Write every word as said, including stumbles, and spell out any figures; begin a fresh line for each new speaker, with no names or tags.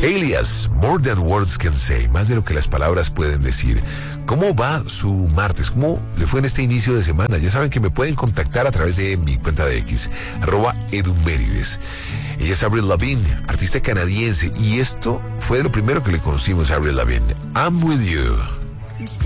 Alias, More Than Words Can Say, más de lo que las palabras pueden decir. ¿Cómo va su martes? ¿Cómo le fue en este inicio de semana? Ya saben que me pueden contactar a través de mi cuenta de X, arroba edumérides. Ella es Avril Lavigne, artista canadiense, y esto fue lo primero que le conocimos a Avril Lavigne. I'm With You.